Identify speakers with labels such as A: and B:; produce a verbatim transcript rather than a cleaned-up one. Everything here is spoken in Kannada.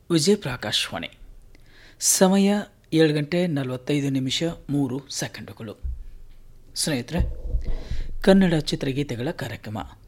A: ವಿಜಯಪುರ ಆಕಾಶವಾಣಿ. ಸಮಯ ಏಳು ಗಂಟೆ ನಲವತ್ತೈದು ನಿಮಿಷ ಮೂರು ಸೆಕೆಂಡುಗಳು. ಸ್ನೇಹಿತರೆ, ಕನ್ನಡ ಚಿತ್ರಗೀತೆಗಳ ಕಾರ್ಯಕ್ರಮ